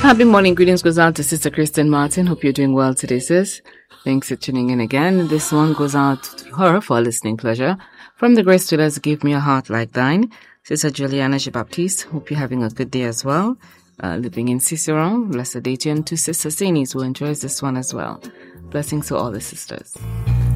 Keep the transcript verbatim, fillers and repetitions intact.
Happy morning. Greetings goes out to Sister Kristen Martin. Hope you're doing well today, sis. Thanks for tuning in again. This one goes out to her for listening pleasure. From the Grace Students, Give Me a Heart Like Thine. Sister Juliana G. Baptiste. Hope you're having a good day as well. Uh, living in Ciceron. Blessed day to you, and to Sister Sinis who enjoys this one as well. Blessings to all the sisters.